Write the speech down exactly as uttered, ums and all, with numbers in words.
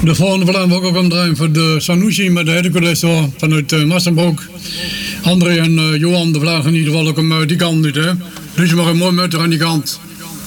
De volgende vlaam wil ik ook omdraaien voor de Sanusi met de Hercules vanuit uh, Massenbroek. André en uh, Johan de vlaag in ieder geval ook om uh, die kant niet, hè. Dus je mag een mooi mutter aan die kant.